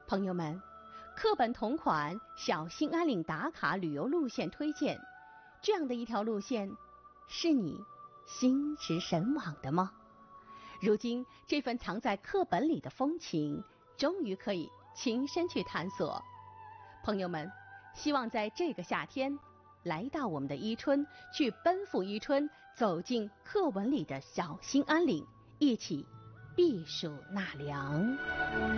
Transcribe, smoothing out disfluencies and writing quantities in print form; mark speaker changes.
Speaker 1: 朋友们，课本同款小兴安岭打卡旅游路线推荐，这样的一条路线是你心驰神往的吗？如今这份藏在课本里的风情终于可以亲身去探索。朋友们，希望在这个夏天来到我们的伊春，去奔赴伊春，走进课文里的小兴安岭，一起避暑纳凉。